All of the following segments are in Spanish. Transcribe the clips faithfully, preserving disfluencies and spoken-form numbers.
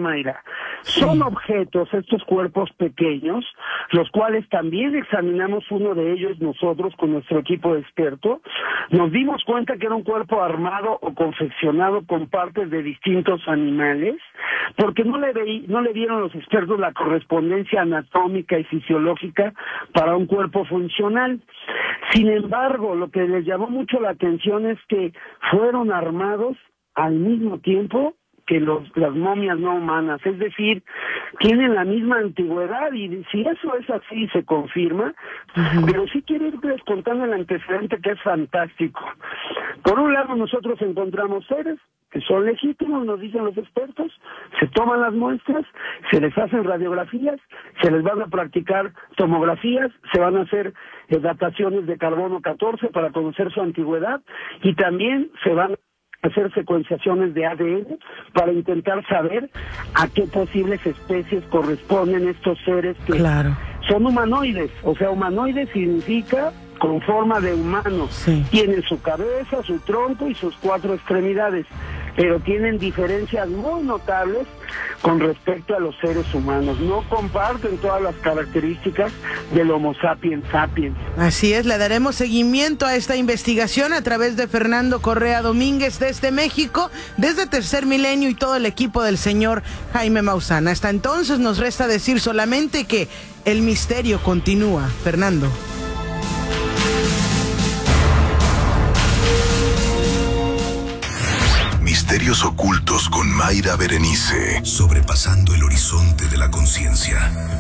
Mayra. Son objetos, estos cuerpos pequeños, los cuales también examinamos uno de ellos nosotros con nuestro equipo de expertos. Nos dimos cuenta que era un cuerpo armado o confeccionado con partes de distintos animales, porque no le, veí, no le dieron los expertos la correspondencia anatómica y fisiológica para un cuerpo funcional. Sin embargo, lo que les llamó mucho la atención es que fueron armados al mismo tiempo que los, las momias no humanas, es decir, tienen la misma antigüedad, y si eso es así se confirma. Uh-huh. Pero sí quiero irles contando el antecedente, que es fantástico. Por un lado, nosotros encontramos seres que son legítimos, nos dicen los expertos, se toman las muestras, se les hacen radiografías, se les van a practicar tomografías, se van a hacer eh, dataciones de carbono catorce para conocer su antigüedad, y también se van a hacer secuenciaciones de A D N para intentar saber a qué posibles especies corresponden estos seres que claro. son humanoides. O sea, humanoides significa con forma de humano. Sí. Tienen su cabeza, su tronco y sus cuatro extremidades, pero tienen diferencias muy notables con respecto a los seres humanos. No comparten todas las características del Homo sapiens sapiens. Así es, le daremos seguimiento a esta investigación a través de Fernando Correa Domínguez desde México, desde Tercer Milenio y todo el equipo del señor Jaime Maussan. Hasta entonces nos resta decir solamente que el misterio continúa. Fernando. Misterios ocultos con Mayra Berenice, sobrepasando el horizonte de la conciencia.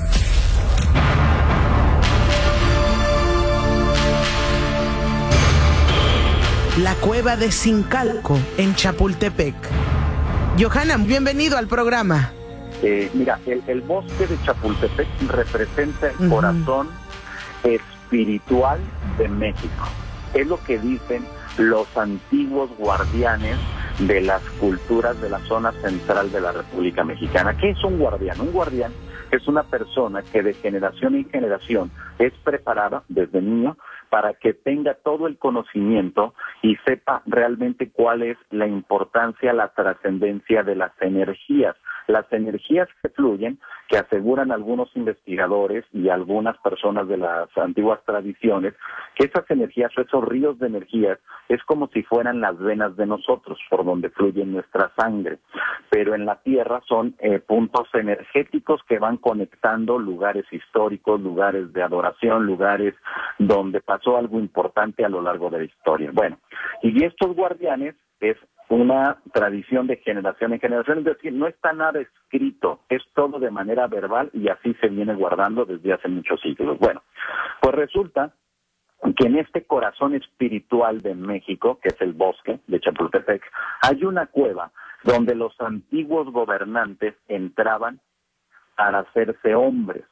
La cueva de Zincalco, en Chapultepec. Johanna, bienvenido al programa. Eh, mira, el, el bosque de Chapultepec representa el uh-huh. corazón espiritual de México. Es lo que dicen los antiguos guardianes de las culturas de la zona central de la República Mexicana. ¿Qué es un guardián? Un guardián es una persona que de generación en generación es preparada desde niño para que tenga todo el conocimiento y sepa realmente cuál es la importancia, la trascendencia de las energías. Las energías que fluyen, que aseguran algunos investigadores y algunas personas de las antiguas tradiciones, que esas energías o esos ríos de energías es como si fueran las venas de nosotros, por donde fluye nuestra sangre. Pero en la Tierra son eh, puntos energéticos que van conectando lugares históricos, lugares de adoración, lugares donde pasó algo importante a lo largo de la historia. Bueno, y estos guardianes es una tradición de generación en generación, es decir, no está nada escrito, es todo de manera verbal y así se viene guardando desde hace muchos siglos. Bueno, pues resulta que en este corazón espiritual de México, que es el bosque de Chapultepec, hay una cueva donde los antiguos gobernantes entraban para hacerse hombres,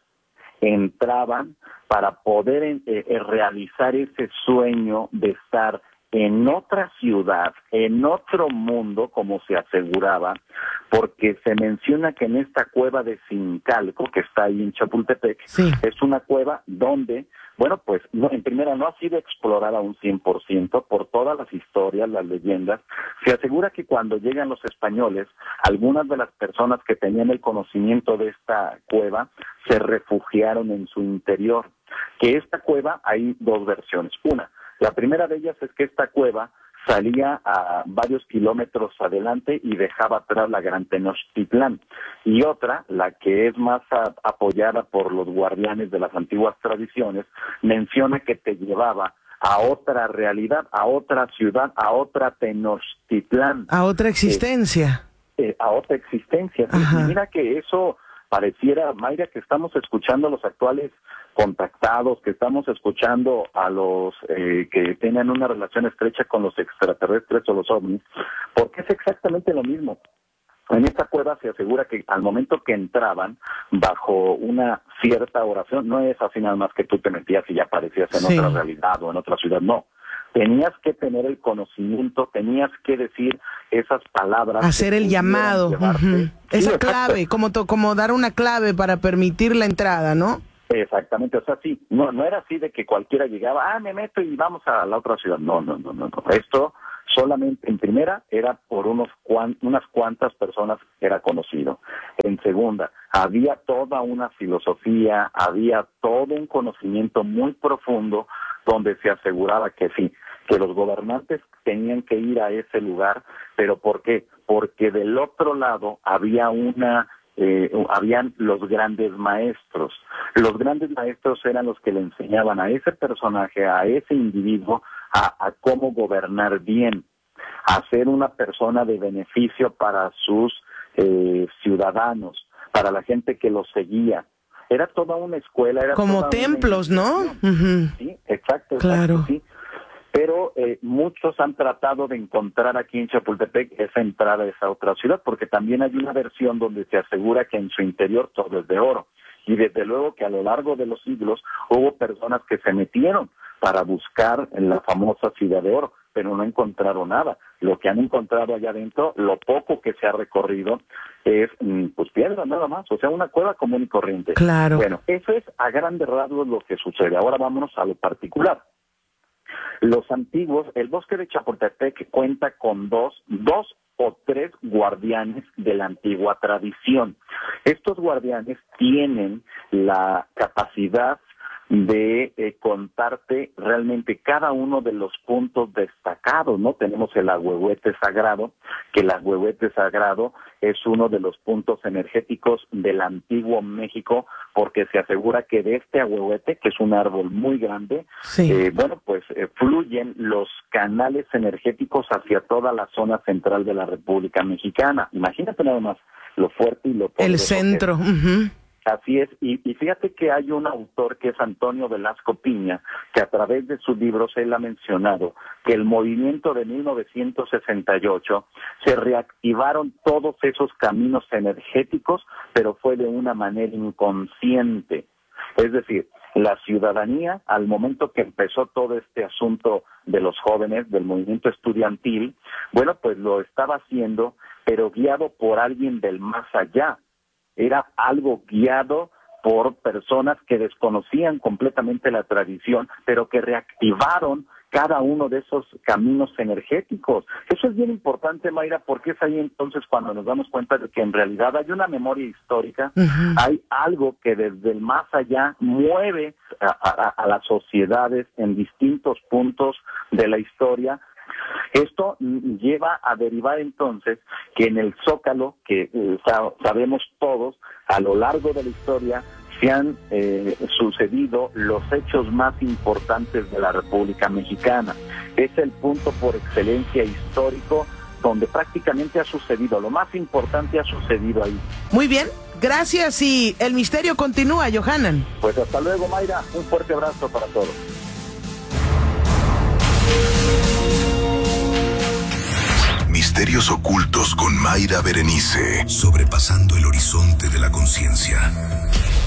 entraban para poder eh, eh, realizar ese sueño de estar en otra ciudad, en otro mundo, como se aseguraba, porque se menciona que en esta cueva de Zincalco, que está ahí en Chapultepec, sí. es una cueva donde, bueno, pues no, en primera no ha sido explorada un cien por ciento por todas las historias, las leyendas. Se asegura que cuando llegan los españoles, algunas de las personas que tenían el conocimiento de esta cueva se refugiaron en su interior. Que esta cueva, hay dos versiones. Una, la primera de ellas es que esta cueva salía a varios kilómetros adelante y dejaba atrás la Gran Tenochtitlán. Y otra, la que es más a, apoyada por los guardianes de las antiguas tradiciones, menciona que te llevaba a otra realidad, a otra ciudad, a otra Tenochtitlán. A otra existencia. Eh, eh, a otra existencia. Y mira que eso pareciera, Mayra, que estamos escuchando a los actuales contactados, que estamos escuchando a los eh, que tienen una relación estrecha con los extraterrestres o los ovnis, porque es exactamente lo mismo. En esta cueva se asegura que al momento que entraban bajo una cierta oración, no es así nada más que tú te metías y ya aparecías en sí. otra realidad o en otra ciudad, no. Tenías que tener el conocimiento, tenías que decir esas palabras. Hacer el llamado. Uh-huh. Esa sí, clave, como, to, como dar una clave para permitir la entrada, ¿no? Exactamente, o sea, sí, no, no era así de que cualquiera llegaba, ah, me meto y vamos a la otra ciudad. No, no, no, no, no. Esto solamente, en primera, era por unos cuan, unas cuantas personas era conocido. En segunda, había toda una filosofía, había todo un conocimiento muy profundo donde se aseguraba que sí, que los gobernantes tenían que ir a ese lugar, pero ¿por qué? Porque del otro lado había una, eh, habían los grandes maestros. Los grandes maestros eran los que le enseñaban a ese personaje, a ese individuo, a, a cómo gobernar bien, a ser una persona de beneficio para sus eh, ciudadanos, para la gente que los seguía. Era toda una escuela. Era como toda templos, una... ¿no? Uh-huh. Sí, exacto, exacto, claro. Sí. Pero eh, muchos han tratado de encontrar aquí en Chapultepec esa entrada a esa otra ciudad, porque también hay una versión donde se asegura que en su interior todo es de oro. Y desde luego que a lo largo de los siglos hubo personas que se metieron para buscar en la famosa Ciudad de Oro, pero no encontraron nada. Lo que han encontrado allá adentro, lo poco que se ha recorrido, es pues piedra nada más, o sea, una cueva común y corriente. Claro. Bueno, eso es a grandes rasgos lo que sucede. Ahora vámonos a lo particular. Los antiguos, el bosque de Chapultepec cuenta con dos, dos o tres guardianes de la antigua tradición. Estos guardianes tienen la capacidad de eh, contarte realmente cada uno de los puntos destacados, ¿no? Tenemos el ahuehuete sagrado, que el ahuehuete sagrado es uno de los puntos energéticos del antiguo México, porque se asegura que de este ahuehuete, que es un árbol muy grande, sí. eh, bueno, pues eh, fluyen los canales energéticos hacia toda la zona central de la República Mexicana. Imagínate nada más lo fuerte y lo poderoso. El centro. Uh-huh. Así es, y, y fíjate que hay un autor que es Antonio Velasco Piña, que a través de sus libros él ha mencionado que el movimiento de mil novecientos sesenta y ocho se reactivaron todos esos caminos energéticos, pero fue de una manera inconsciente. Es decir, la ciudadanía, al momento que empezó todo este asunto de los jóvenes, del movimiento estudiantil, bueno, pues lo estaba haciendo, pero guiado por alguien del más allá. Era algo guiado por personas que desconocían completamente la tradición, pero que reactivaron cada uno de esos caminos energéticos. Eso es bien importante, Mayra, porque es ahí entonces cuando nos damos cuenta de que en realidad hay una memoria histórica, uh-huh. Hay algo que desde el más allá mueve a, a, a las sociedades en distintos puntos de la historia. Esto lleva a derivar entonces que en el Zócalo, que eh, sabemos todos, a lo largo de la historia se han eh, sucedido los hechos más importantes de la República Mexicana. Es el punto por excelencia histórico donde prácticamente ha sucedido, lo más importante ha sucedido ahí. Muy bien, gracias y el misterio continúa, Johanan. Pues hasta luego, Mayra, un fuerte abrazo para todos. Misterios ocultos con Mayra Berenice, sobrepasando el horizonte de la conciencia.